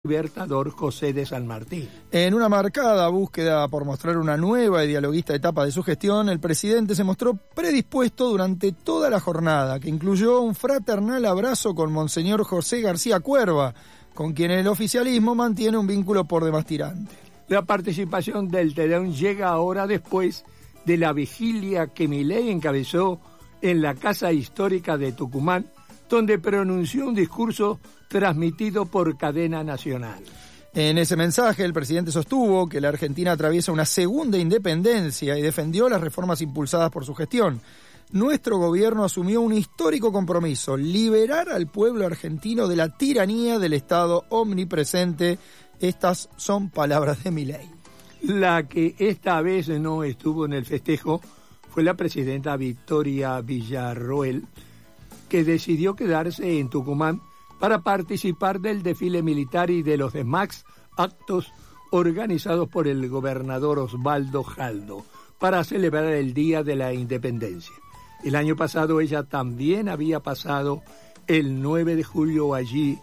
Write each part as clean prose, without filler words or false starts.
libertador José de San Martín. En una marcada búsqueda por mostrar una nueva y dialoguista etapa de su gestión, el presidente se mostró predispuesto durante toda la jornada, que incluyó un fraternal abrazo con Monseñor José García Cuerva, con quien el oficialismo mantiene un vínculo por demás tirante. La participación del Tedeum llega ahora después de la vigilia que Milei encabezó en la Casa Histórica de Tucumán, donde pronunció un discurso transmitido por cadena nacional. En ese mensaje, el presidente sostuvo que la Argentina atraviesa una segunda independencia y defendió las reformas impulsadas por su gestión. Nuestro gobierno asumió un histórico compromiso: liberar al pueblo argentino de la tiranía del Estado omnipresente. Estas son palabras de Milei. La que esta vez no estuvo en el festejo fue la presidenta Victoria Villarroel, que decidió quedarse en Tucumán para participar del desfile militar y de los demás actos organizados por el gobernador Osvaldo Jaldo para celebrar el Día de la Independencia. El año pasado ella también había pasado el 9 de julio allí.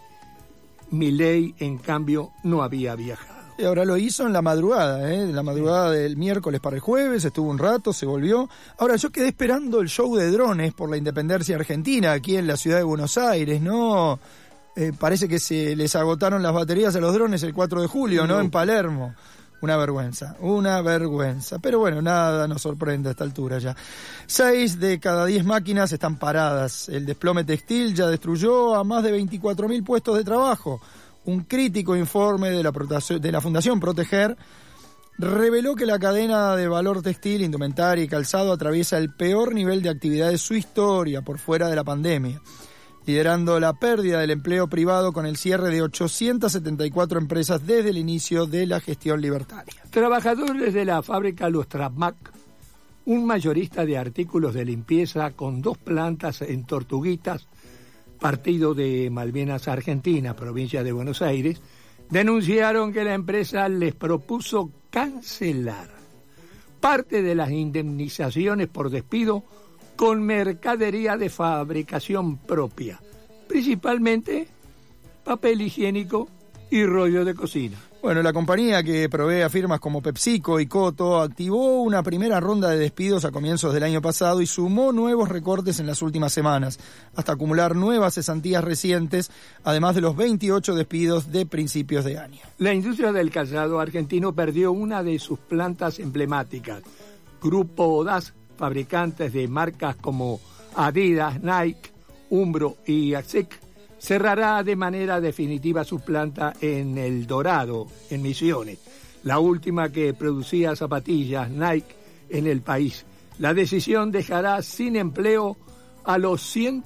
Milei, en cambio, no había viajado. Y ahora lo hizo en la madrugada, la madrugada del miércoles para el jueves, estuvo un rato, se volvió. Ahora yo quedé esperando el show de drones por la independencia argentina aquí en la ciudad de Buenos Aires, ¿no? Parece que se les agotaron las baterías a los drones el 4 de julio, ¿no? En Palermo. Una vergüenza. Pero bueno, nada nos sorprende a esta altura ya. 6 de cada 10 máquinas están paradas. El desplome textil ya destruyó a más de 24.000 puestos de trabajo. Un crítico informe de la Fundación Proteger reveló que la cadena de valor textil, indumentaria y calzado atraviesa el peor nivel de actividad de su historia por fuera de la pandemia, liderando la pérdida del empleo privado con el cierre de 874 empresas desde el inicio de la gestión libertaria. Trabajadores de la fábrica Lustramac, un mayorista de artículos de limpieza con 2 plantas en Tortuguitas, partido de Malvinas Argentina, provincia de Buenos Aires, denunciaron que la empresa les propuso cancelar parte de las indemnizaciones por despido con mercadería de fabricación propia, principalmente papel higiénico y rollo de cocina. Bueno, la compañía, que provee a firmas como PepsiCo y Coto, activó una primera ronda de despidos a comienzos del año pasado y sumó nuevos recortes en las últimas semanas, hasta acumular nuevas cesantías recientes, además de los 28 despidos de principios de año. La industria del calzado argentino perdió una de sus plantas emblemáticas. Grupo DAS, fabricantes de marcas como Adidas, Nike, Umbro y Asics, cerrará de manera definitiva su planta en El Dorado, en Misiones, la última que producía zapatillas Nike en el país. La decisión dejará sin empleo a los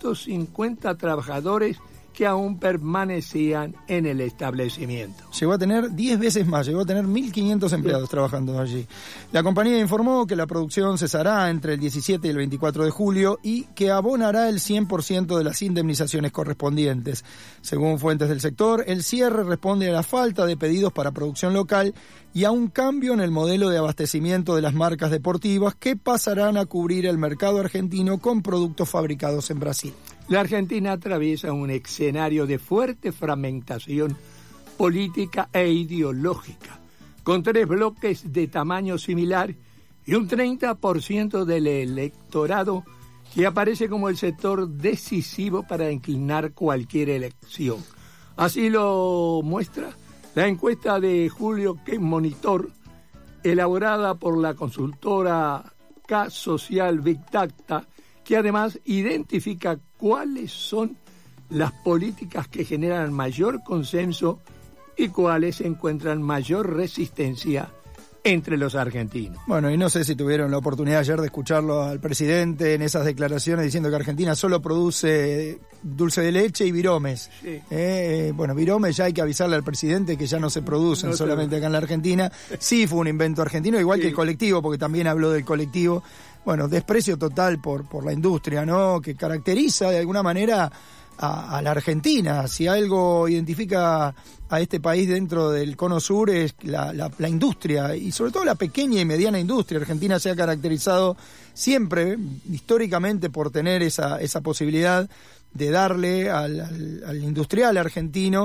150 trabajadores que aún permanecían en el establecimiento. Llegó a tener 10 veces más, llegó a tener 1.500 empleados trabajando allí. La compañía informó que la producción cesará entre el 17 y el 24 de julio y que abonará el 100% de las indemnizaciones correspondientes. Según fuentes del sector, el cierre responde a la falta de pedidos para producción local y a un cambio en el modelo de abastecimiento de las marcas deportivas que pasarán a cubrir el mercado argentino con productos fabricados en Brasil. La Argentina atraviesa un escenario de fuerte fragmentación política e ideológica, con 3 bloques de tamaño similar y un 30% del electorado que aparece como el sector decisivo para inclinar cualquier elección. Así lo muestra la encuesta de Julio que Monitor, elaborada por la consultora K-Social Big Data, que además identifica cuáles son las políticas que generan mayor consenso y cuáles encuentran mayor resistencia entre los argentinos. Bueno, y no sé si tuvieron la oportunidad ayer de escucharlo al presidente en esas declaraciones diciendo que Argentina solo produce dulce de leche y viromes. Sí. Bueno, viromes ya hay que avisarle al presidente que ya no se producen solamente acá en la Argentina. Sí fue un invento argentino, igual que el colectivo, porque también habló del colectivo. Bueno, desprecio total por la industria, ¿no? Que caracteriza de alguna manera a la Argentina. Si algo identifica a este país dentro del cono sur es la industria, y sobre todo la pequeña y mediana industria. Argentina se ha caracterizado siempre, históricamente, por tener esa posibilidad de darle al industrial argentino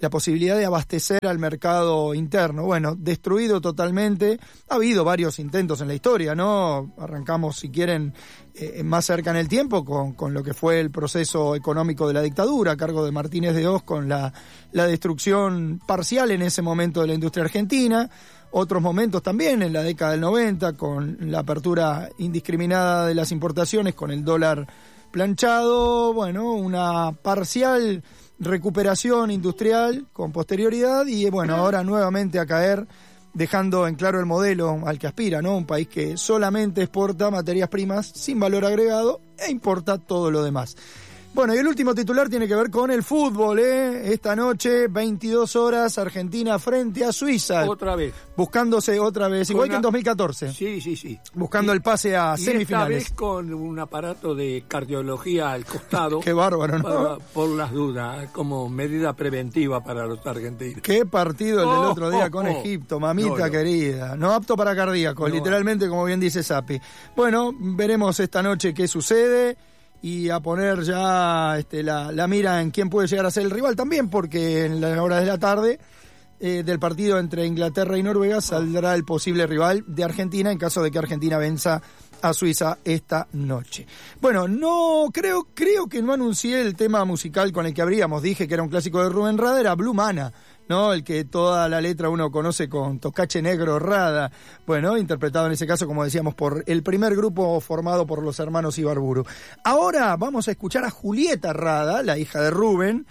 la posibilidad de abastecer al mercado interno. Bueno, destruido totalmente. Ha habido varios intentos en la historia, ¿no? Arrancamos, si quieren, más cerca en el tiempo con lo que fue el proceso económico de la dictadura a cargo de Martínez de Hoz, con la destrucción parcial en ese momento de la industria argentina. Otros momentos también en la década del 90 con la apertura indiscriminada de las importaciones con el dólar planchado. Bueno, una parcial recuperación industrial con posterioridad y bueno, ahora nuevamente a caer, dejando en claro el modelo al que aspira, ¿no? Un país que solamente exporta materias primas sin valor agregado e importa todo lo demás. Bueno, y el último titular tiene que ver con el fútbol, ¿eh? Esta noche, 22 horas, Argentina frente a Suiza. Otra vez. Buscándose otra vez, igual que en 2014. Sí. Buscando el pase a semifinales. Esta vez con un aparato de cardiología al costado. Qué bárbaro, ¿no? Por las dudas, como medida preventiva para los argentinos. Qué partido el del otro día con Egipto, mamita querida. No apto para cardíacos, literalmente, como bien dice Sapi. Bueno, veremos esta noche qué sucede. Y a poner ya la mira en quién puede llegar a ser el rival también, porque en las horas de la tarde del partido entre Inglaterra y Noruega saldrá el posible rival de Argentina en caso de que Argentina venza a Suiza esta noche. Bueno, no creo que no anuncié el tema musical con el que abríamos. Dije que era un clásico de Rubén Rada, era Blue Mana, ¿no? El que toda la letra uno conoce con Tocache Negro Rada. Bueno, interpretado en ese caso, como decíamos, por el primer grupo formado por los hermanos Ibarburu. Ahora vamos a escuchar a Julieta Rada, la hija de Rubén,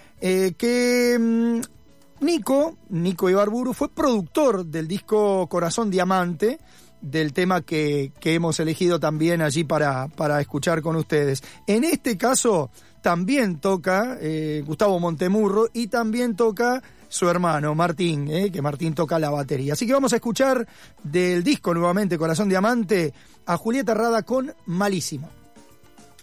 que Nico Ibarburu fue productor del disco Corazón Diamante, del tema que hemos elegido también allí para escuchar con ustedes. En este caso también toca Gustavo Montemurro y también toca su hermano Martín, que Martín toca la batería. Así que vamos a escuchar del disco nuevamente Corazón Diamante a Julieta Rada con Malísimo.